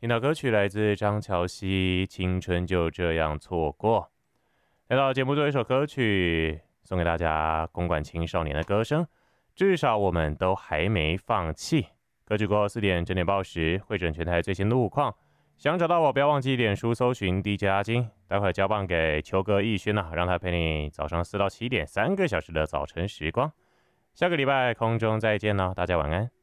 听到歌曲来自张乔熙，《青春就这样错过》。来到节目最后一首歌曲，送给大家公馆青少年的歌声，至少我们都还没放弃。歌曲过后4点整点报时，会诊全台最新路况。想找到我，不要忘记脸书搜寻 DJ 阿金。待会交棒给球哥逸轩让他陪你早上4到7点3个小时的早晨时光。下个礼拜空中再见了，大家晚安。